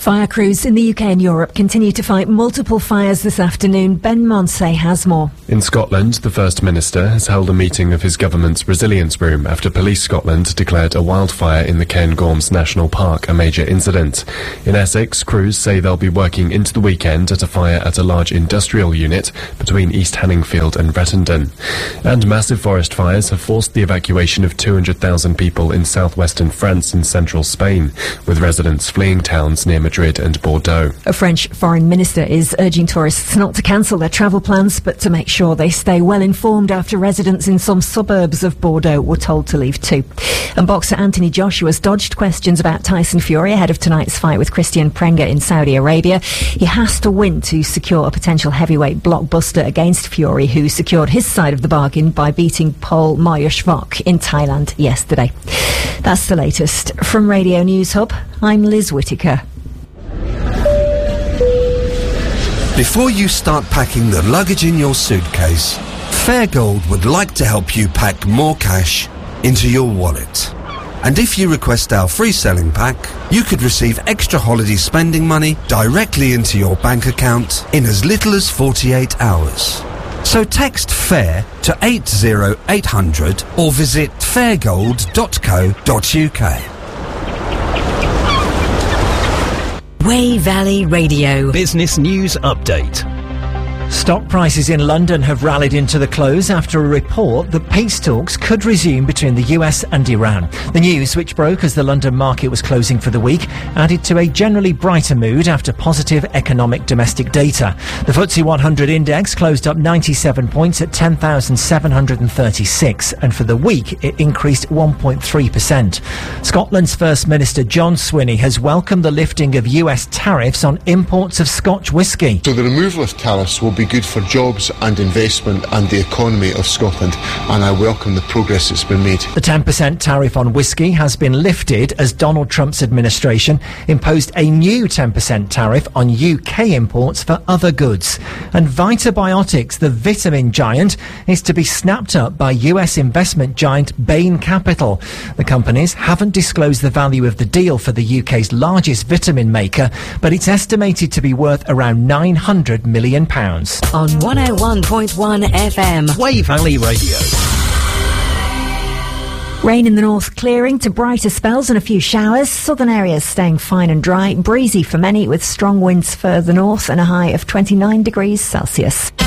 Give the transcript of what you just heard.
Fire crews in the UK and Europe continue to fight multiple fires this afternoon. Ben Monsey has more. In Scotland, the First Minister has held a meeting of his government's resilience room after Police Scotland declared a wildfire in the Cairngorms National Park a major incident. In Essex, crews say they'll be working into the weekend at a fire at a large industrial unit between East Hanningfield and Rettendon. And massive forest fires have forced the evacuation of 200,000 people in southwestern France and central Spain, with residents fleeing towns near Madrid and Bordeaux. A French foreign minister is urging tourists not to cancel their travel plans, but to make sure they stay well informed after residents in some suburbs of Bordeaux were told to leave too. And boxer Anthony Joshua's dodged questions about Tyson Fury ahead of tonight's fight with Christian Prenga in Saudi Arabia. He has to win to secure a potential heavyweight blockbuster against Fury, who secured his side of the bargain by beating Paul Moyashvok in Thailand yesterday. That's the latest. From Radio News Hub, I'm Liz Whittaker. Before you start packing the luggage in your suitcase, Fairgold would like to help you pack more cash into your wallet. And if you request our free selling pack, you could receive extra holiday spending money directly into your bank account in as little as 48 hours. So text FAIR to 80800 or visit fairgold.co.uk. Wey Valley Radio. Business News Update. Stock prices in London have rallied into the close after a report that peace talks could resume between the US and Iran. The news, which broke as the London market was closing for the week, added to a generally brighter mood after positive economic domestic data. The FTSE 100 index closed up 97 points at 10,736, and for the week it increased 1.3%. Scotland's First Minister John Swinney has welcomed the lifting of US tariffs on imports of Scotch whisky. So the removal of tariffs will be good for jobs and investment and the economy of Scotland, and I welcome the progress that's been made. The 10% tariff on whisky has been lifted as Donald Trump's administration imposed a new 10% tariff on UK imports for other goods. And Vitabiotics, the vitamin giant, is to be snapped up by US investment giant Bain Capital. The companies haven't disclosed the value of the deal for the UK's largest vitamin maker, but it's estimated to be worth around £900 million. On 101.1 FM. Wey Valley Radio. Rain in the north clearing to brighter spells and a few showers. Southern areas staying fine and dry. Breezy for many with strong winds further north and a high of 29 degrees Celsius.